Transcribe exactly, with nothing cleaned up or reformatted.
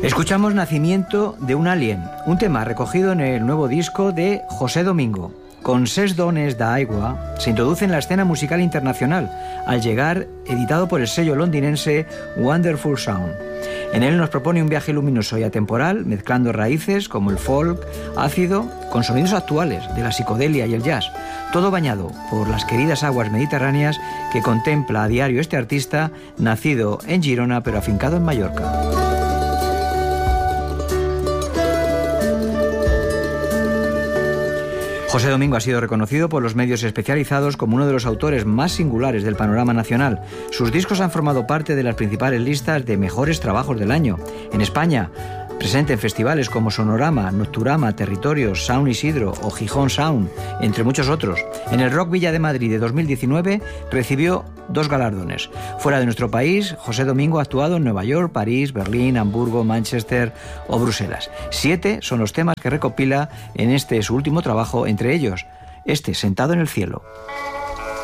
Escuchamos Nacimiento de un alien, un tema recogido en el nuevo disco de José Domingo. Con Ses dones da aigua, se introduce en la escena musical internacional, al llegar editado por el sello londinense Wonderful Sound. En él nos propone un viaje luminoso y atemporal, mezclando raíces como el folk, ácido, con sonidos actuales de la psicodelia y el jazz, todo bañado por las queridas aguas mediterráneas que contempla a diario este artista, nacido en Girona pero afincado en Mallorca. José Domingo ha sido reconocido por los medios especializados como uno de los autores más singulares del panorama nacional. Sus discos han formado parte de las principales listas de mejores trabajos del año. En España, presente en festivales como Sonorama, Nocturama, Territorios, Sound Isidro o Gijón Sound, entre muchos otros. En el Rock Villa de Madrid de dos mil diecinueve recibió dos galardones. Fuera de nuestro país, José Domingo ha actuado en Nueva York, París, Berlín, Hamburgo, Manchester o Bruselas. Siete son los temas que recopila en este su último trabajo, entre ellos este, Sentado en el cielo.